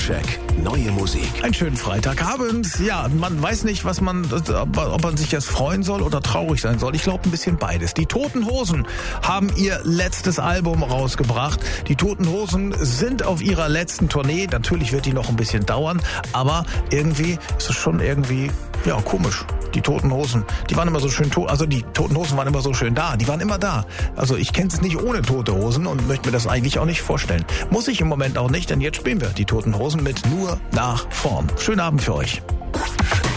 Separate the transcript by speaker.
Speaker 1: Soundcheck. Neue Musik.
Speaker 2: Einen schönen Freitagabend. Ja, man weiß nicht, ob man sich jetzt freuen soll oder traurig sein soll. Ich glaube ein bisschen beides. Die Toten Hosen haben ihr letztes Album rausgebracht. Die Toten Hosen sind auf ihrer letzten Tournee. Natürlich wird die noch ein bisschen dauern, aber irgendwie ist es schon komisch. Die Toten Hosen, die waren immer so schön die Toten Hosen waren immer so schön da. Die waren immer da. Also ich kenne es nicht ohne Tote Hosen und möchte mir das eigentlich auch nicht vorstellen. Muss ich im Moment auch nicht, denn jetzt spielen wir die Toten Hosen mit Nur nach vorn. Schönen Abend für euch.